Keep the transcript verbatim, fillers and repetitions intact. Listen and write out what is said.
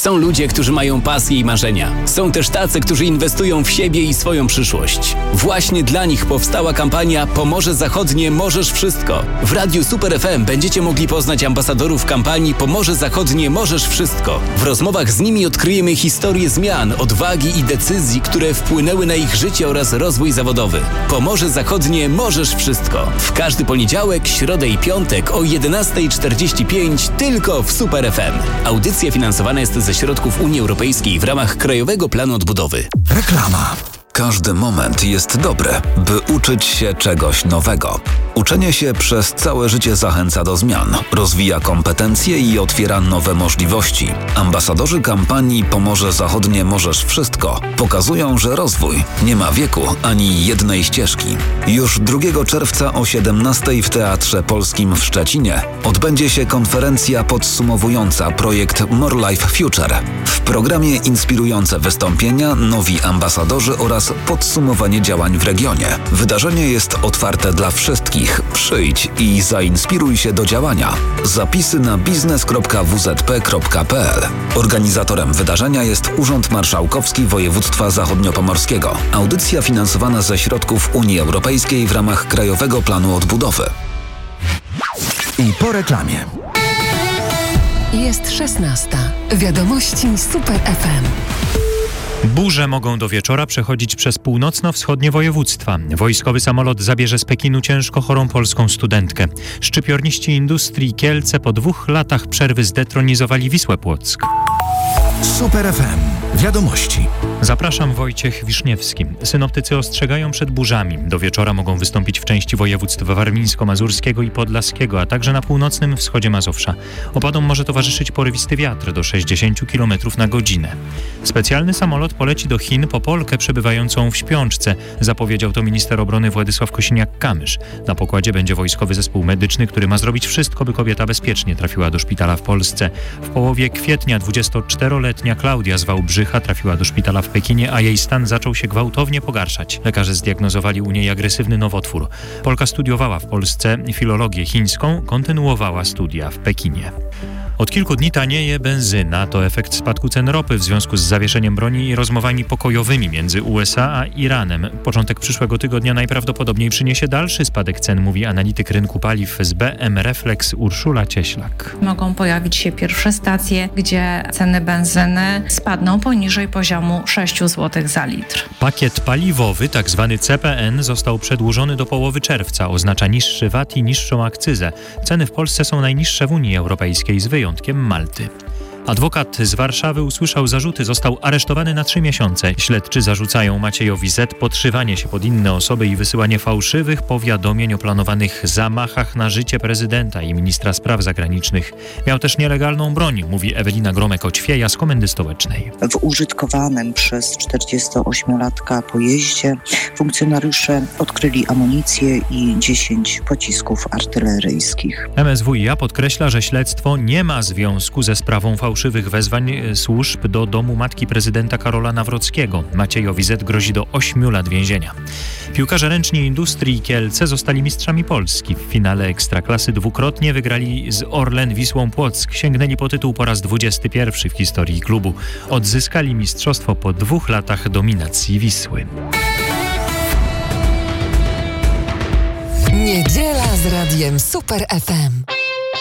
Są ludzie, którzy mają pasje i marzenia. Są też tacy, którzy inwestują w siebie i swoją przyszłość. Właśnie dla nich powstała kampania Pomorze Zachodnie Możesz Wszystko. W Radiu Super F M będziecie mogli poznać ambasadorów kampanii Pomorze Zachodnie Możesz Wszystko. W rozmowach z nimi odkryjemy historię zmian, odwagi i decyzji, które wpłynęły na ich życie oraz rozwój zawodowy. Pomorze Zachodnie Możesz Wszystko. W każdy poniedziałek, środę i piątek o jedenasta czterdzieści pięć tylko w Super F M. Audycja finansowana jest ze środków Unii Europejskiej w ramach Krajowego Planu Odbudowy. Reklama. Każdy moment jest dobry, by uczyć się czegoś nowego. Uczenie się przez całe życie zachęca do zmian, rozwija kompetencje i otwiera nowe możliwości. Ambasadorzy kampanii Pomorze Zachodnie Możesz Wszystko pokazują, że rozwój nie ma wieku ani jednej ścieżki. Już drugiego czerwca o siedemnastej w Teatrze Polskim w Szczecinie odbędzie się konferencja podsumowująca projekt More Life Future. W programie inspirujące wystąpienia, nowi ambasadorzy oraz podsumowanie działań w regionie. Wydarzenie jest otwarte dla wszystkich. Przyjdź i zainspiruj się do działania. Zapisy na biznes kropka w z p kropka p l. Organizatorem wydarzenia jest Urząd Marszałkowski Województwa Zachodniopomorskiego. Audycja finansowana ze środków Unii Europejskiej w ramach Krajowego Planu Odbudowy. I po reklamie. Jest szesnasta. Wiadomości Super F M. Burze mogą do wieczora przechodzić przez północno-wschodnie województwa. Wojskowy samolot zabierze z Pekinu ciężko chorą polską studentkę. Szczypiorniści Industrii Kielce po dwóch latach przerwy zdetronizowali Wisłę Płock. Super F M. Wiadomości. Zapraszam, Wojciech Wiszniewski. Synoptycy ostrzegają przed burzami. Do wieczora mogą wystąpić w części województw warmińsko-mazurskiego i podlaskiego, a także na północnym wschodzie Mazowsza. Opadom może towarzyszyć porywisty wiatr do sześćdziesiąt kilometrów na godzinę. Specjalny samolot poleci do Chin po Polkę przebywającą w śpiączce. Zapowiedział to minister obrony Władysław Kosiniak-Kamysz. Na pokładzie będzie wojskowy zespół medyczny, który ma zrobić wszystko, by kobieta bezpiecznie trafiła do szpitala w Polsce. W połowie kwietnia dwudziestoczteroletnia Klaudia z Wałbrzycha trafiła do szpitala w Pekinie, a jej stan zaczął się gwałtownie pogarszać. Lekarze zdiagnozowali u niej agresywny nowotwór. Polka studiowała w Polsce filologię chińską, kontynuowała studia w Pekinie. Od kilku dni tanieje benzyna. To efekt spadku cen ropy w związku z zawieszeniem broni i rozmowami pokojowymi między U S A a Iranem. Początek przyszłego tygodnia najprawdopodobniej przyniesie dalszy spadek cen, mówi analityk rynku paliw z B M Reflex Urszula Cieślak. Mogą pojawić się pierwsze stacje, gdzie ceny benzyny spadną poniżej poziomu sześć złotych za litr. Pakiet paliwowy, tzw. C P N, został przedłużony do połowy czerwca. Oznacza niższy V A T i niższą akcyzę. Ceny w Polsce są najniższe w Unii Europejskiej z wyjątkiem Malty. Adwokat z Warszawy usłyszał zarzuty, został aresztowany na trzy miesiące. Śledczy zarzucają Maciejowi Z. podszywanie się pod inne osoby i wysyłanie fałszywych powiadomień o planowanych zamachach na życie prezydenta i ministra spraw zagranicznych. Miał też nielegalną broń, mówi Ewelina Gromek-Oćwieja z Komendy Stołecznej. W użytkowanym przez czterdziestoośmiolatka pojeździe funkcjonariusze odkryli amunicję i dziesięć pocisków artyleryjskich. M S W i A podkreśla, że śledztwo nie ma związku ze sprawą fałszywych fałszywych wezwań służb do domu matki prezydenta Karola Nawrockiego. Maciejowi Z. grozi do ośmiu lat więzienia. Piłkarze ręczni Industrii Kielce zostali mistrzami Polski. W finale Ekstraklasy dwukrotnie wygrali z Orlen Wisłą Płock. Sięgnęli po tytuł po raz dwudziesty pierwszy w historii klubu. Odzyskali mistrzostwo po dwóch latach dominacji Wisły. Niedziela z Radiem Super F M.